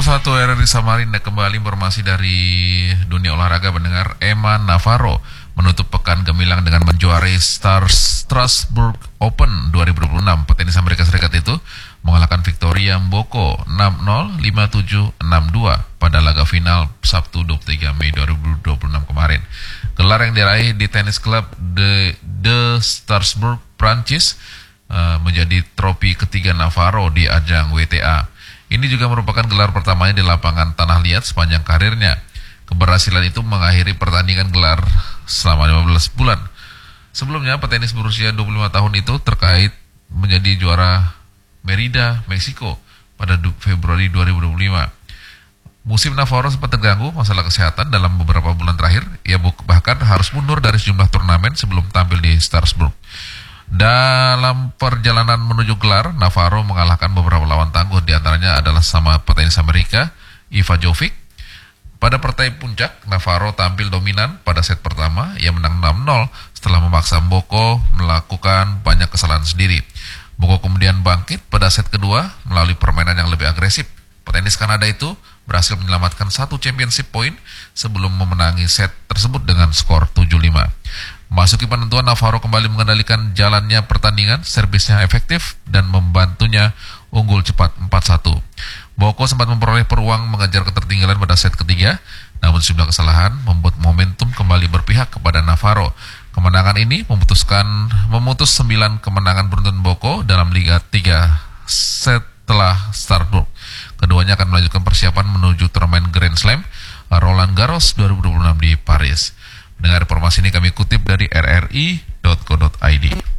1 RRI Samarinda, kembali informasi dari dunia olahraga. Mendengar Eman Navarro menutup pekan gemilang dengan menjuarai Strasbourg Open 2026. Petenis Amerika Serikat itu mengalahkan Victoria Mboko 6-0, 5-7, 6-2 pada laga final Sabtu 23 Mei 2026 kemarin. Gelar yang diraih di tenis klub de Strasbourg, Prancis, menjadi trofi ketiga Navarro di ajang WTA. Ini juga merupakan gelar pertamanya di lapangan tanah liat sepanjang karirnya. Keberhasilan itu mengakhiri pertandingan gelar selama 15 bulan. Sebelumnya, petenis berusia 25 tahun itu terkait menjadi juara Merida, Meksiko pada Februari 2025. Musim Navarro sempat terganggu masalah kesehatan dalam beberapa bulan terakhir. Ia bahkan harus mundur dari sejumlah turnamen sebelum tampil di Strasbourg. Dalam perjalanan menuju gelar, Navarro mengalahkan beberapa lawan tangguh, diantaranya adalah sama petenis Amerika, Iva Jovic. Pada partai puncak, Navarro tampil dominan pada set pertama. Ia menang 6-0 setelah memaksa Mboko melakukan banyak kesalahan sendiri. Mboko kemudian bangkit pada set kedua melalui permainan yang lebih agresif. Petenis Kanada itu berhasil menyelamatkan satu championship point sebelum memenangi set tersebut dengan skor 7-5. Masuki penentuan, Navarro kembali mengendalikan jalannya pertandingan, servisnya efektif dan membantunya unggul cepat 4-1. Mboko sempat memperoleh peluang mengejar ketertinggalan pada set ketiga, namun sejumlah kesalahan membuat momentum kembali berpihak kepada Navarro. Kemenangan ini memutus 9 kemenangan beruntun Mboko dalam Liga 3 setelah Strasbourg. Keduanya akan melanjutkan persiapan menuju turnamen Grand Slam Roland Garros 2026 di Paris. Dengan informasi ini kami kutip dari rri.co.id.